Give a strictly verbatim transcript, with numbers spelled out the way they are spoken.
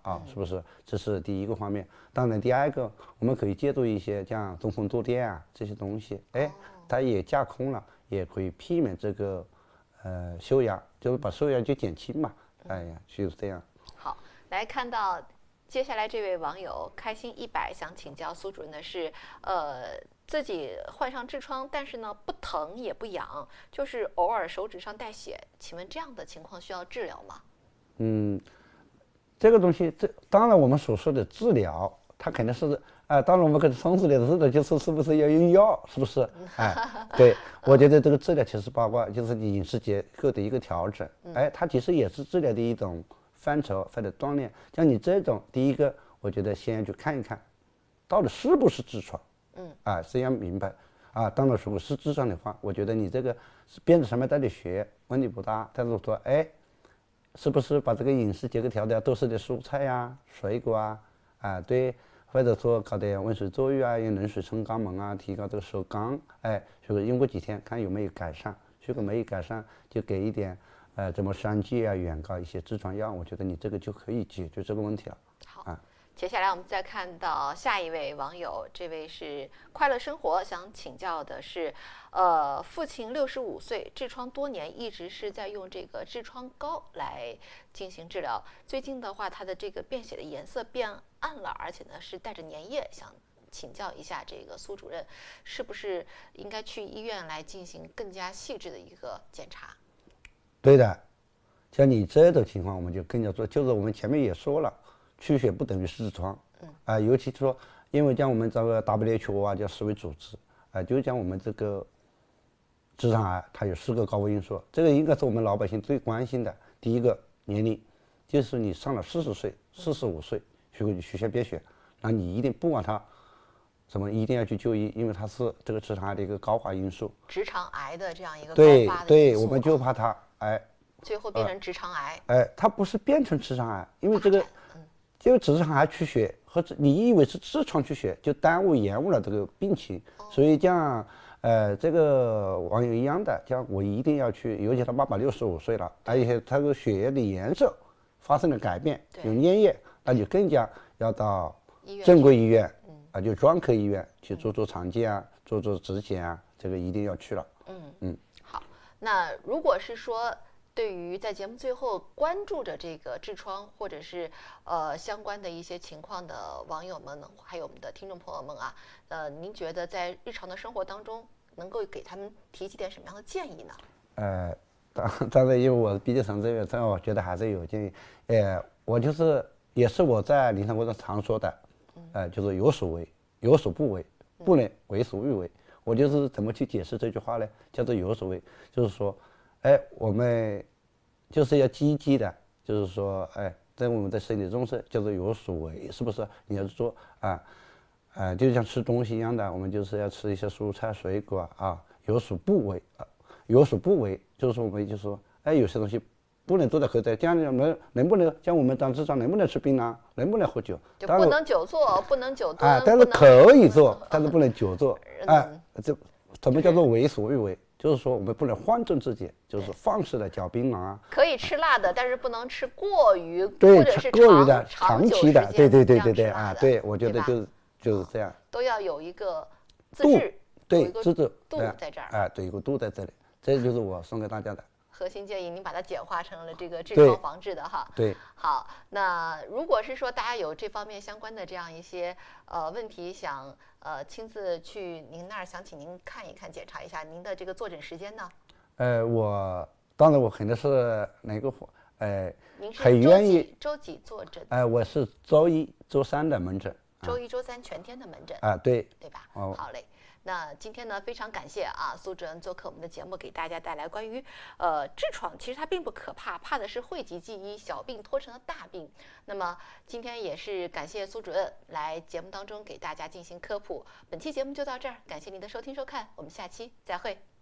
啊，是不是？这是第一个方面。当然，第二个我们可以借助一些像中风坐垫啊这些东西，哎，它也架空了，也可以避免这个呃受压，就是把受压就减轻嘛。哎呀，就是这样。 好，来看到接下来这位网友开心一百想请教苏主任的是，呃，自己患上痔疮，但是呢不疼也不痒，就是偶尔手指上带血，请问这样的情况需要治疗吗？ 嗯，这个东西，这当然我们所说的治疗，它肯定是，哎、呃，当然我们可以从事的治疗就是是不是要用药，是不是？哎，对，我觉得这个治疗其实包括就是你饮食结构的一个调整，哎，它其实也是治疗的一种范畴或者锻炼。像你这种，第一个，我觉得先要去看一看，到底是不是痔疮，嗯，啊，先要明白，啊，当然如果是痔疮的话，我觉得你这个是辫子上面带的血，问题不大，但是说，哎。是不是把这个饮食结构调的多吃点蔬菜呀、啊、水果啊，啊对，或者说搞点温水坐浴啊，用冷水冲肛门啊，提高这个手肛，哎，如果用过几天看有没有改善，如果没有改善，就给一点呃怎么山疥啊、远高一些痔疮药，我觉得你这个就可以解决这个问题了。 好， 啊。 接下来我们再看到下一位网友，这位是快乐生活，想请教的是，呃，父亲六十五岁，痔疮多年，一直是在用这个痔疮膏来进行治疗。最近的话，他的这个便血的颜色变暗了，而且呢是带着粘液，想请教一下这个苏主任，是不是应该去医院来进行更加细致的一个检查？ 对的，像你这种情况，我们就更加做，就是我们前面也说了。出血不等于痔疮，嗯啊、呃，尤其说，因为像我们这个 W H O 啊，叫世卫组织，啊、呃，就讲我们这个直肠癌，它有四个高危因素，这个应该是我们老百姓最关心的。第一个年龄，就是你上了四十岁、四十五岁，如果你出现便血，那你一定不管它什么，一定要去就医，因为它是这个直肠癌的一个高发因素。 直肠癌的这样一个高对发的因素， 对，我们就怕它哎， 最后变成直肠癌。 哎、呃，它不是变成直肠癌，因为这个。因为直肠癌出血和你以为是痔疮出血，就耽误延误了这个病情，所以像呃这个网友一样的，像我一定要去，尤其他爸爸六十五岁了，而且他的血液的颜色发生了改变，有粘液，那就更加要到正规医院，啊，就专科医院去做做肠镜啊，做做指检啊，这个一定要去了。 嗯嗯，好，那如果是说。对于在节目最后关注着这个痔疮或者是呃相关的一些情况的网友们，还有我们的听众朋友们啊，呃，您觉得在日常的生活当中能够给他们提起点什么样的建议呢？ 呃，当当然，因为我毕竟从这个，这我觉得还是有建议。呃，我就是也是我在临床过程常说的，呃，就是有所为，有所不为，不能为所欲为。我就是怎么去解释这句话呢？叫做有所为，就是说。哎，我们就是要积极的，就是说，哎，在我们的身体中是叫做有所为，是不是？你要做啊，啊、呃，就像吃东西一样的，我们就是要吃一些蔬菜水果啊，有所不为啊，有所不为，就是说我们就说，哎，有些东西不能做的喝的，这样能能不能像我们当痔疮能不能吃槟榔，能不能喝酒？ 就不能久坐，不能久蹲啊，但是可以做，但是不能久坐，啊，这什么叫做为所欲为？就是说，我们不能放纵自己，就是放肆的嚼槟榔啊。 可以吃辣的，但是不能吃过于， 对， 或者是过于的、 长期的，对对对对对啊， 对，我觉得就是就是这样。 都要有一个自制， 对，自制度在这儿。 哎，对，有个度在这里，这就是我送给大家的。 核心建议，您把它简化成了这个痔疮防治的哈。 对。 好，那如果是说大家有这方面相关的这样一些呃问题，想呃亲自去您那儿，想请您看一看、检查一下，您的这个坐诊时间呢？ 呃，我当然我肯定是哪个呃， 您是很愿意周几坐诊？ 哎、呃，我是周一、周三的门诊。 周一、周三全天的门诊啊，对， 对吧？ 哦， 好嘞。那今天呢，非常感谢啊，苏主任做客我们的节目，给大家带来关于呃痔疮，其实它并不可怕，怕的是讳疾忌医，小病拖成了大病。那么今天也是感谢苏主任来节目当中给大家进行科普。本期节目就到这儿，感谢您的收听收看，我们下期再会。